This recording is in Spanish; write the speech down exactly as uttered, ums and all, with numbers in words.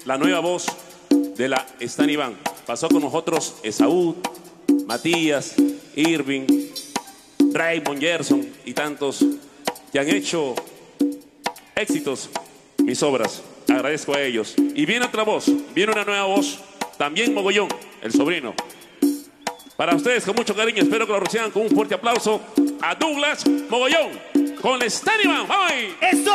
la nueva voz de la Stan Iván. Pasó con nosotros Esaú, Matías, Irving, Raymond, Gerson y tantos que han hecho éxitos mis obras. Agradezco a ellos. Y viene otra voz, viene una nueva voz, también Mogollón, el sobrino. Para ustedes con mucho cariño, espero que lo reciban con un fuerte aplauso a Douglas Mogollón con la Stan Iván. ¡Vamos! ¡Eso!